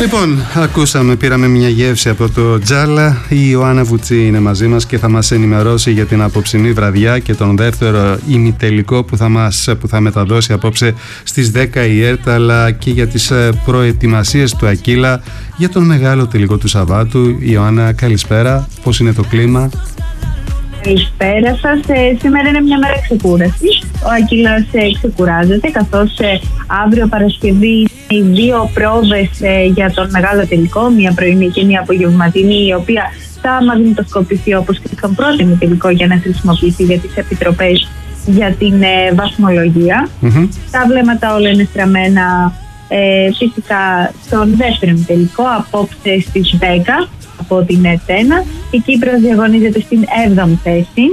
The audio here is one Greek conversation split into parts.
Λοιπόν, πήραμε μια γεύση από το Τζάλα. Η Ιωάννα Βουτσή είναι μαζί μας και θα μας ενημερώσει για την απόψινή βραδιά και τον δεύτερο ημιτελικό που θα μεταδώσει απόψε στις 10 η ΕΡΤ, αλλά και για τις προετοιμασίες του Ακύλα για τον μεγάλο τελικό του Σαββάτου. Ιωάννα, καλησπέρα. Πώς είναι το κλίμα? Καλησπέρα σας. Σήμερα είναι μια μέρα ξεκούρασης. Ο Ακύλας ξεκουράζεται, καθώς αύριο Παρασκευή οι δύο πρόβες για τον μεγάλο τελικό, μια πρωινή και μια απογευματινή, η οποία θα μαγνητοσκοπηθεί όπως και στον πρώτο τελικό για να χρησιμοποιηθεί για τις επιτροπές για την βαθμολογία. Τα βλέμματα όλα είναι στραμμένα φυσικά στον δεύτερο τελικό, απόψε στις 10 από την ΕΡΤ1. Η Κύπρος διαγωνίζεται στην 7η θέση.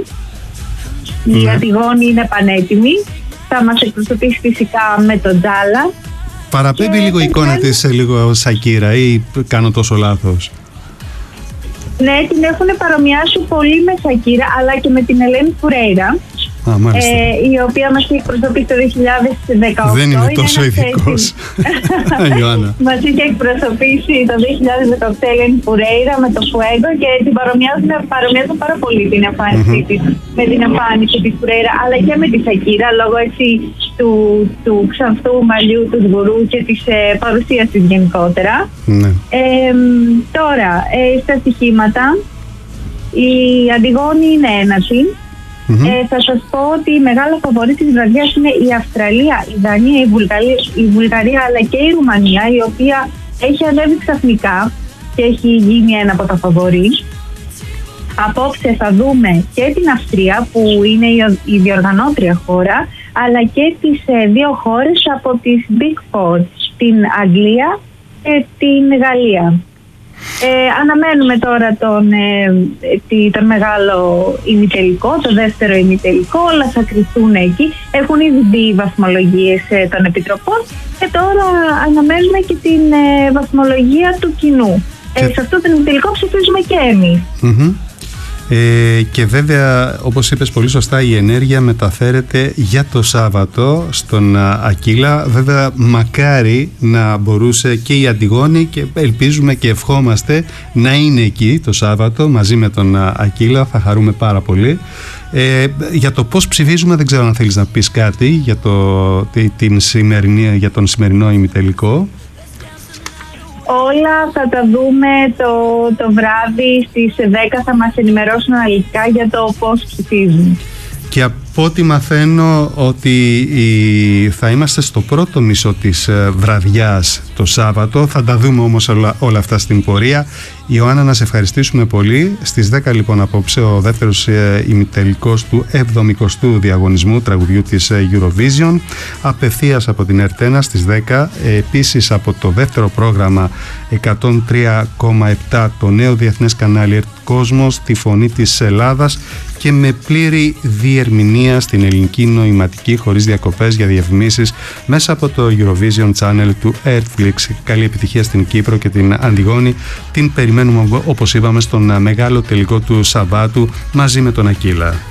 Η Αντιγόνη είναι πανέτοιμη. Θα μας εκπροσωπήσει φυσικά με τον Τζάλα. Παραπέμπει λίγο η εικόνα της λίγο Σακύρα ή κάνω τόσο λάθος? Ναι, την έχουν παρομοιάσει πολύ με Σακύρα, αλλά και με την Ελένη Φουρέιρα, η οποία μας έχει εκπροσωπήσει το 2018. Δεν είμαι τόσο ειδικός. Μας είχε εκπροσωπήσει το 2018 η Ελένη Φουρέιρα με το Φουέγκο και την παρομοιάζουν πάρα πολύ την εμφάνισή της με την εμφάνιση της Φουρέιρα, αλλά και με τη Σακύρα, λόγω έτσι του ξανθού μαλλιού, του σγουρού και της παρουσίας της γενικότερα. Τώρα, στα στοιχήματα, η Αντιγόνη είναι ένατη. Θα σας πω ότι η μεγάλη φαβορή της βραδιάς είναι η Αυστραλία, η Δανία, η Βουλγαρία αλλά και η Ρουμανία, η οποία έχει ανέβει ξαφνικά και έχει γίνει ένα από τα φαβορή. Απόψε θα δούμε και την Αυστρία, που είναι η διοργανώτρια χώρα, αλλά και τις δύο χώρες από τις Big Four, την Αγγλία και την Γαλλία. Αναμένουμε τώρα τον μεγάλο ημιτελικό, το δεύτερο ημιτελικό. Όλα θα κρυφθούν εκεί. Έχουν ήδη μπει οι βαθμολογίες των επιτροπών και τώρα αναμένουμε και την βαθμολογία του κοινού. Σε αυτό το ημιτελικό ψηφίζουμε και εμείς. Και βέβαια, όπως είπες πολύ σωστά, η ενέργεια μεταφέρεται για το Σάββατο στον Ακύλα. Βέβαια, μακάρι να μπορούσε και η Αντιγόνη, και ελπίζουμε και ευχόμαστε να είναι εκεί το Σάββατο μαζί με τον Ακύλα. Θα χαρούμε πάρα πολύ. Για το πώς ψηφίζουμε, δεν ξέρω αν θέλεις να πεις κάτι για τον σημερινό ημιτελικό. Όλα θα τα δούμε το βράδυ στις 10. Θα μας ενημερώσουν αναλυτικά για το πώς ψηφίζουν. Και από ό,τι μαθαίνω ότι θα είμαστε στο πρώτο μισό της βραδιάς το Σάββατο. Θα τα δούμε όμως όλα αυτά στην πορεία. Ιωάννα, να σε ευχαριστήσουμε πολύ. Στις 10 λοιπόν απόψε ο δεύτερος ημιτελικός του 70ου διαγωνισμού τραγουδιού της Eurovision, απευθείας από την ΕΡΤ1 στις 10. Επίσης από το δεύτερο πρόγραμμα 103,7 το νέο διεθνές κανάλι ΕΡΤ Κόσμος, τη φωνή της Ελλάδας, και με πλήρη διερμηνία στην ελληνική νοηματική, χωρίς διακοπές για διαφημίσεις, μέσα από το Eurovision Channel του Netflix. Καλή επιτυχία στην Κύπρο και την Αντιγόνη. Την περιμένουμε, όπως είπαμε, στον μεγάλο τελικό του Σαββάτου μαζί με τον Ακύλα.